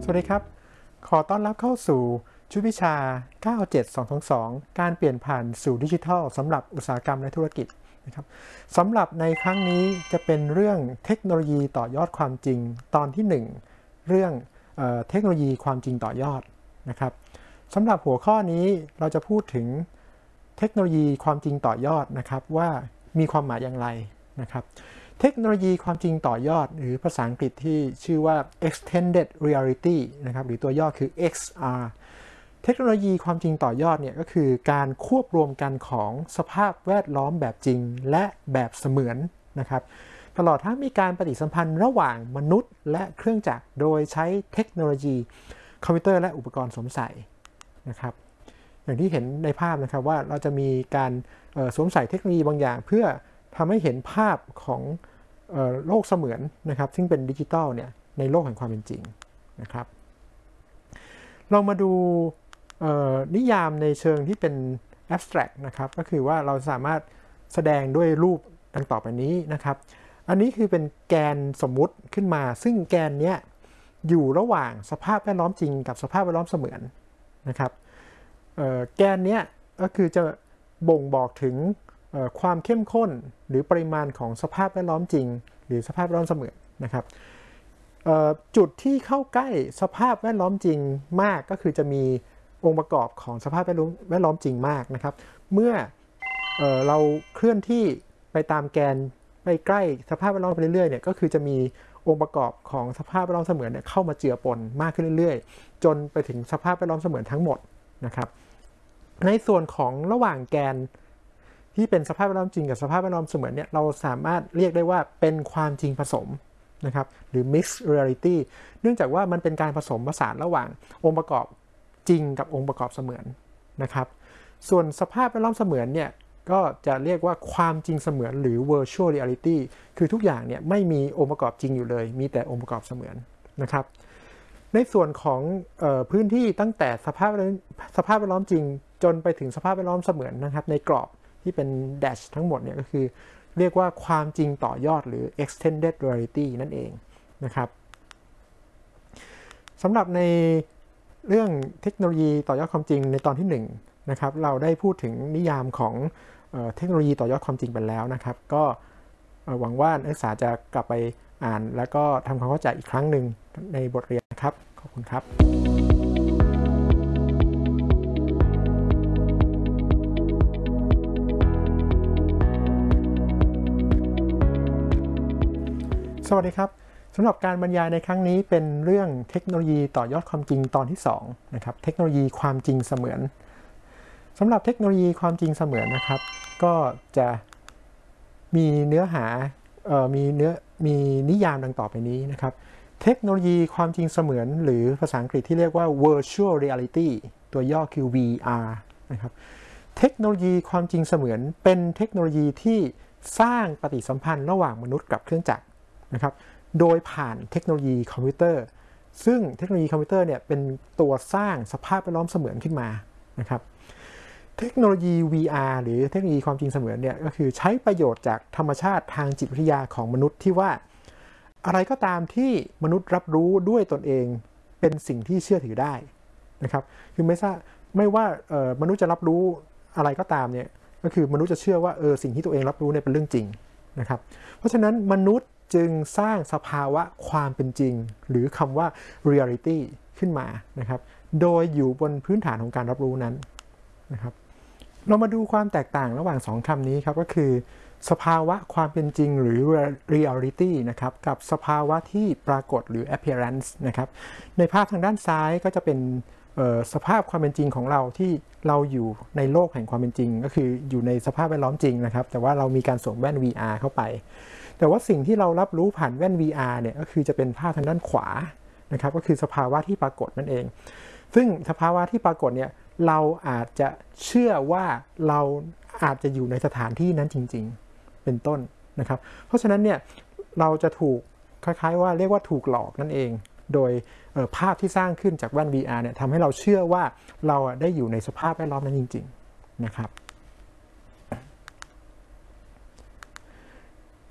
สวัสดีครับขอต้อนรับเข้าสู่ชุดวิชา 97222 การเปลี่ยนผ่านสู่ดิจิทัลสำหรับอุตสาหกรรมและธุรกิจนะครับสำหรับในครั้งนี้จะเป็นเรื่องเทคโนโลยีต่อยอดความจริงตอนที่ 1 เรื่องเทคโนโลยีความจริงต่อยอดนะครับสำหรับหัวข้อนี้เราจะพูดถึงเทคโนโลยีความจริงต่อยอดนะครับว่ามีความหมายอย่างไรนะครับเทคโนโลยีความจริงต่อยอดหรือภาษาอังกฤษที่ชื่อว่า extended reality นะครับหรือตัวย่อคือ XR เทคโนโลยีความจริงต่อยอดเนี่ยก็คือการควบรวมกันของสภาพแวดล้อมแบบจริงและแบบเสมือนนะครับตลอดทั้งมีการปฏิสัมพันธ์ระหว่างมนุษย์และเครื่องจักรโดยใช้เทคโนโลยีคอมพิวเตอร์และอุปกรณ์สวมใส่นะครับอย่างที่เห็นในภาพนะครับว่าเราจะมีการสวมใส่เทคโนโลยีบางอย่างเพื่อทำให้เห็นภาพของโลกเสมือนนะครับซึ่งเป็นดิจิทัลเนี่ยในโลกแห่งความเป็นจริงนะครับเรามาดูนิยามในเชิงที่เป็น abstract นะครับก็คือว่าเราสามารถแสดงด้วยรูปดังต่อไปนี้นะครับอันนี้คือเป็นแกนสมมุติขึ้นมาซึ่งแกนเนี้ยอยู่ระหว่างสภาพแวดล้อมจริงกับสภาพแวดล้อมเสมือนนะครับแกนเนี้ยก็คือจะบ่งบอกถึงความเข้มข้นหรือปริมาณของสภาพแวดล้อมจริงหรือสภาพแวดล้อมเสมือนนะครับจุดที่เข้าใกล้สภาพแวดล้อมจริงมากก็คือจะมีองค์ประกอบของสภาพแวดล้อมจริงมากนะครับเมื่อเราเคลื่อนที่ไปตามแกนไปใกล้สภาพแวดล้อมไปเรื่อยๆเนี่ยก็คือจะมีองค์ประกอบของสภาพแวดล้อมเสมือนเนี่ยเข้ามาเจือปนมากขึ้นเรื่อยๆจนไปถึงสภาพแวดล้อมเสมือนทั้งหมดนะครับในส่วนของระหว่างแกนที่เป็นสภาพแวดล้อมจริงกับสภาพแวดล้อมเสมือนเนี่ยเราสามารถเรียกได้ว่าเป็นความจริงผสมนะครับหรือ mixed reality เนื่องจากว่ามันเป็นการผสมผสานระหว่างองค์ประกอบจริงกับองค์ประกอบเสมือนนะครับส่วนสภาพแวดล้อมเสมือนเนี่ยก็จะเรียกว่าความจริงเสมือนหรือ virtual reality คือทุกอย่างเนี่ยไม่มีองค์ประกอบจริงอยู่เลยมีแต่องค์ประกอบเสมือนนะครับในส่วนของพื้นที่ตั้งแต่สภาพแวดล้อมจริงจนไปถึงสภาพแวดล้อมเสมือนนะครับในกรอบที่เป็น dash ทั้งหมดเนี่ยก็คือเรียกว่าความจริงต่อยอดหรือ extended reality นั่นเองนะครับสำหรับในเรื่องเทคโนโลยีต่อยอดความจริงในตอนที่1นะครับเราได้พูดถึงนิยามของเทคโนโลยีต่อยอดความจริงไปแล้วนะครับก็หวังว่านักศึกษาจะกลับไปอ่านแล้วก็ทำความเข้าใจอีกครั้งหนึ่งในบทเรียนนะครับขอบคุณครับสวัสดีครับสำหรับการบรรยายในครั้งนี้เป็นเรื่องเทคโนโลยีต่อยอดความจริงตอนที่2นะครับเทคโนโลยีความจริงเสมือนสำหรับเทคโนโลยีความจริงเสมือนนะครับก็จะมีเนื้อหามีนิยามดังต่อไปนี้นะครับเทคโนโลยีความจริงเสมือนหรือภาษาอังกฤษที่เรียกว่า virtual reality ตัวย่อคือ VR นะครับเทคโนโลยีความจริงเสมือนเป็นเทคโนโลยีที่สร้างปฏิสัมพันธ์ระหว่างมนุษย์กับเครื่องจักรนะครับโดยผ่านเทคโนโลยีคอมพิวเตอร์ซึ่งเทคโนโลยีคอมพิวเตอร์เนี่ยเป็นตัวสร้างสภาพแวดล้อมเสมือนขึ้นมานะครับเทคโนโลยี VR หรือเทคโนโลยีความจริงเสมือนเนี่ยก็คือใช้ประโยชน์จากธรรมชาติทางจิตวิทยาของมนุษย์ที่ว่าอะไรก็ตามที่มนุษย์รับรู้ด้วยตนเองเป็นสิ่งที่เชื่อถือได้นะครับคือไม่ว่ามนุษย์จะรับรู้อะไรก็ตามเนี่ยก็คือมนุษย์จะเชื่อว่าสิ่งที่ตัวเองรับรู้เนี่ยเป็นเรื่องจริงนะครับเพราะฉะนั้นมนุษย์จึงสร้างสภาวะความเป็นจริงหรือคำว่า reality ขึ้นมานะครับโดยอยู่บนพื้นฐานของการรับรู้นั้นนะครับเรามาดูความแตกต่างระหว่าง2คำนี้ครับก็คือสภาวะความเป็นจริงหรือ reality นะครับกับสภาวะที่ปรากฏหรือ appearance นะครับในภาพทางด้านซ้ายก็จะเป็นสภาพความเป็นจริงของเราที่เราอยู่ในโลกแห่งความเป็นจริงก็คืออยู่ในสภาพแวดล้อมจริงนะครับแต่ว่าเรามีการสวมแว่น VR เข้าไปแต่ว่าสิ่งที่เรารับรู้ผ่านแว่น VR เนี่ยก็คือจะเป็นภาพทางด้านขวานะครับก็คือสภาวะที่ปรากฏนั่นเองซึ่งสภาวะที่ปรากฏเนี่ยเราอาจจะเชื่อว่าเราอาจจะอยู่ในสถานที่นั้นจริงๆเป็นต้นนะครับเพราะฉะนั้นเนี่ยเราจะถูกคล้ายๆว่าเรียกว่าถูกหลอกนั่นเองโดยภาพที่สร้างขึ้นจากแว่น VR เนี่ยทำให้เราเชื่อว่าเราได้อยู่ในสภาพแวดล้อมนั้นจริงๆนะครับ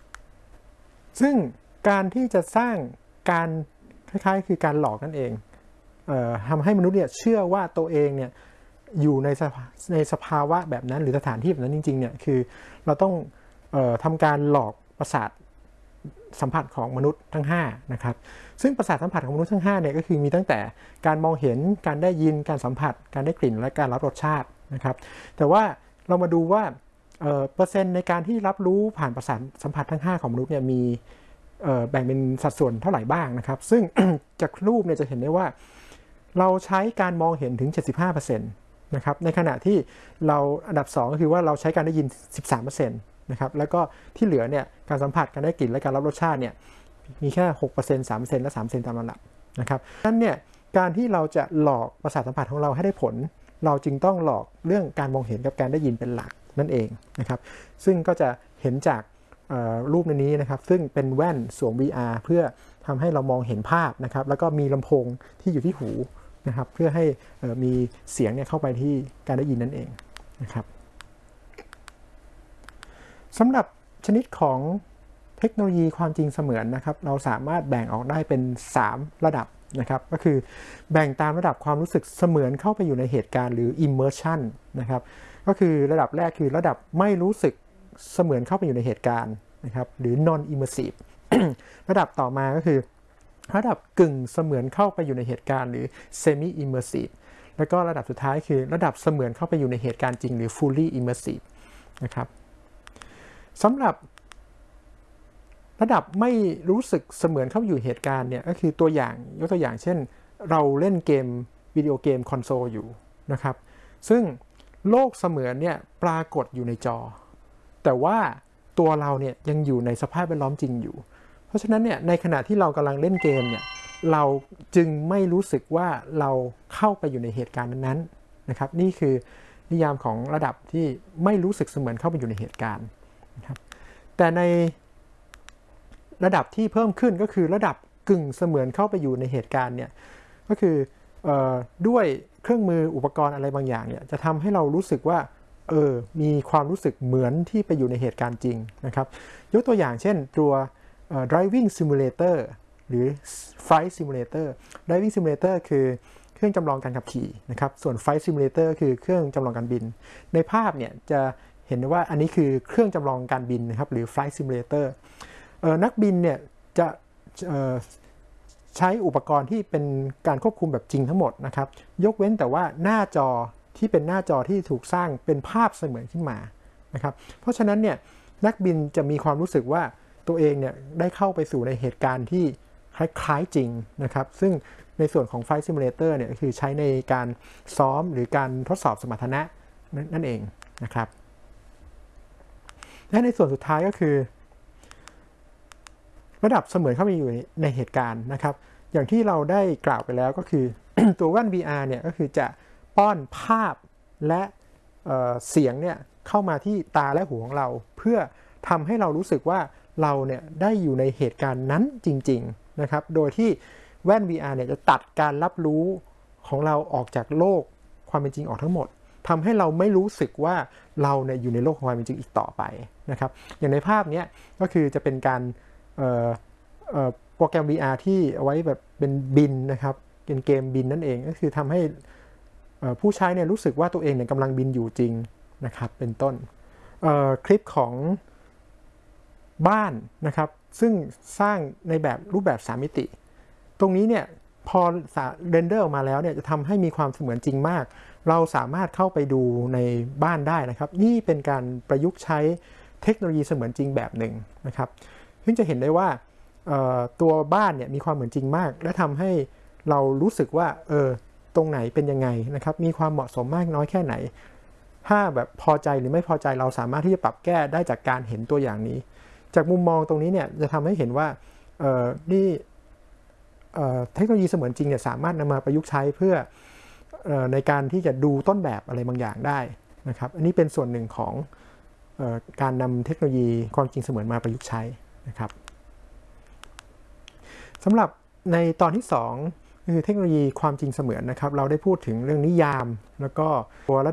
ซึ่งการที่จะสร้างการคล้ายๆคือการหลอกนั่นเองทำให้มนุษย์เนี่ยเชื่อว่าตัวเองเนี่ยอยู่ในสภาวะแบบนั้นหรือสถานที่แบบนั้นจริงๆเนี่ยคือเราต้องทำการหลอกประสาทสัมผัสของมนุษย์ทั้ง5นะครับซึ่งประสาทสัมผัสของมนุษย์ทั้ง5เนี่ยก็คือมีตั้งแต่การมองเห็นการได้ยินการสัมผัสการได้กลิ่นและการรับรสชาตินะครับแต่ว่าเรามาดูว่าเปอร์เซ็นต์ในการที่รับรู้ผ่านประสาทสัมผัสทั้ง5ของมนุษย์เนี่ยมีแบ่งเป็นสัดส่วนเท่าไหร่บ้างนะครับซึ่ง จากรูปเนี่ยจะเห็นได้ว่าเราใช้การมองเห็นถึง 75% นะครับในขณะที่เราอันดับ2ก็คือว่าเราใช้การได้ยิน 13%นะครับแล้วก็ที่เหลือเนี่ยการสัมผัสการได้กลิ่นและการรับรสชาติเนี่ยมีแค่ 6% 3% และ 3% ตามลำดับนะครับนั้นเนี่ยการที่เราจะหลอกประสาทสัมผัสของเราให้ได้ผลเราจึงต้องหลอกเรื่องการมองเห็นกับการได้ยินเป็นหลักนั่นเองนะครับซึ่งก็จะเห็นจากรูปในนี้นะครับซึ่งเป็นแว่นสวม VR เพื่อทำให้เรามองเห็นภาพนะครับแล้วก็มีลำโพงที่อยู่ที่หูนะครับเพื่อให้มีเสียงเนี่ยเข้าไปที่การได้ยินนั่นเองนะครับสำหรับชนิดของเทคโนโลยีความจริงเสมือนนะครับเราสามารถแบ่งออกได้เป็น3ระดับนะครับก็คือแบ่งตามระดับความรู้สึกเสมือนเข้าไปอยู่ในเหตุการณ์หรือ immersion นะครับก็คือระดับแรกคือระดับไม่รู้สึกเสมือนเข้าไปอยู่ในเหตุการณ์นะครับหรือ non immersive ระดับต่อมาก็คือระดับกึ่งเสมือนเข้าไปอยู่ในเหตุการณ์หรือ semi immersive แล้วก็ระดับสุดท้ายคือระดับเสมือนเข้าไปอยู่ในเหตุการณ์จริงหรือ fully immersive นะครับสำหรับระดับไม่รู้สึกเสมือนเข้าอยู่เหตุการณ์เนี่ยก็คือตัวอย่างยกตัวอย่างเช่นเราเล่นเกมวิดีโอเกมคอนโซลอยู่นะครับซึ่งโลกเสมือนเนี่ยปรากฏอยู่ในจอแต่ว่าตัวเราเนี่ยยังอยู่ในสภาพแวดล้อมจริงอยู่เพราะฉะนั้นเนี่ยในขณะที่เรากำลังเล่นเกมเนี่ยเราจึงไม่รู้สึกว่าเราเข้าไปอยู่ในเหตุการณ์นั้นๆนะครับนี่คือนิยามของระดับที่ไม่รู้สึกเสมือนเข้าไปอยู่ในเหตุการณ์นะครับแต่ในระดับที่เพิ่มขึ้นก็คือระดับกึ่งเสมือนเข้าไปอยู่ในเหตุการณ์เนี่ยก็คือด้วยเครื่องมืออุปกรณ์อะไรบางอย่างเนี่ยจะทำให้เรารู้สึกว่ามีความรู้สึกเหมือนที่ไปอยู่ในเหตุการณ์จริงนะครับยกตัวอย่างเช่นตัวdriving simulator หรือ flight simulator driving simulator คือเครื่องจำลองการขับขี่นะครับส่วน flight simulator คือเครื่องจำลองการบินในภาพเนี่ยจะเห็นว่าอันนี้คือเครื่องจำลองการบินนะครับหรือ flight simulator นักบินเนี่ยจะใช้อุปกรณ์ที่เป็นการควบคุมแบบจริงทั้งหมดนะครับยกเว้นแต่ว่าหน้าจอที่เป็นหน้าจอที่ถูกสร้างเป็นภาพเสมือนขึ้นมานะครับเพราะฉะนั้นเนี่ยนักบินจะมีความรู้สึกว่าตัวเองเนี่ยได้เข้าไปสู่ในเหตุการณ์ที่คล้ายๆจริงนะครับซึ่งในส่วนของ Flight Simulator เนี่ยคือใช้ในการซ้อมหรือการทดสอบสมรรถนะนั่นเองนะครับและในส่วนสุดท้ายก็คือระดับเสมือนเข้าไปอยู่ในเหตุการณ์นะครับอย่างที่เราได้กล่าวไปแล้วก็คือ ตัวแว่น VR เนี่ยก็คือจะป้อนภาพและเสียงเนี่ยเข้ามาที่ตาและหูของเราเพื่อทำให้เรารู้สึกว่าเราเนี่ยได้อยู่ในเหตุการณ์นั้นจริงๆนะครับโดยที่แว่น VR เนี่ยจะตัดการรับรู้ของเราออกจากโลกความเป็นจริงออกทั้งหมดทำให้เราไม่รู้สึกว่าเราเนี่ยอยู่ในโลกของความเป็นจริงอีกต่อไปนะครับอย่างในภาพนี้ก็คือจะเป็นการโปรแกรม VR ที่เอาไว้แบบเป็นบินนะครับเป็นเกมบินนั่นเองก็คือทำให้ผู้ใช้เนี่ยรู้สึกว่าตัวเองเนี่ยกำลังบินอยู่จริงนะครับเป็นต้นคลิปของบ้านนะครับซึ่งสร้างในแบบรูปแบบ3มิติตรงนี้เนี่ยพอเรนเดอร์ออกมาแล้วเนี่ยจะทำให้มีความเสมือนจริงมากเราสามารถเข้าไปดูในบ้านได้นะครับนี่เป็นการประยุกต์ใช้เทคโนโลยีเสมือนจริงแบบหนึ่งนะครับซึ่งจะเห็นได้ว่าตัวบ้านเนี่ยมีความเหมือนจริงมากและทำให้เรารู้สึกว่าตรงไหนเป็นยังไงนะครับมีความเหมาะสมมากน้อยแค่ไหนถ้าแบบพอใจหรือไม่พอใจเราสามารถที่จะปรับแก้ได้จากการเห็นตัวอย่างนี้จากมุมมองตรงนี้เนี่ยจะทำให้เห็นว่านี่เทคโนโลยีเสมือนจริงเนี่ยสามารถนำมาประยุกต์ใช้เพื่อในการที่จะดูต้นแบบอะไรบางอย่างได้นะครับอันนี้เป็นส่วนหนึ่งของการนำเทคโนโลยีความจริงเสมือนมาประยุกต์ใช้นะครับสำหรับในตอนที่2คือเทคโนโลยีความจริงเสมือนนะครับเราได้พูดถึงเรื่องนิยามแล้วก็ตัว